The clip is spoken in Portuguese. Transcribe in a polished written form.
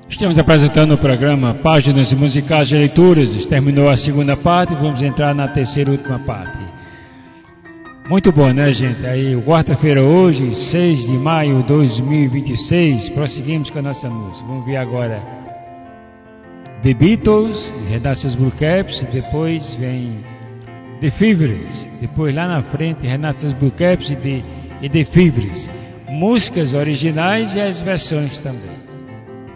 Estamos apresentando o programa Páginas Musicais de Leituras. Terminou a segunda parte, vamos entrar na terceira e última parte. Muito bom, né, gente? Aí, quarta-feira hoje, 6 de maio de 2026, prosseguimos com a nossa música. Vamos ver agora The Beatles, Renato Blue Caps, depois vem The Fevers, depois lá na frente Renato Blue Caps e The Fevers. Músicas originais e as versões também.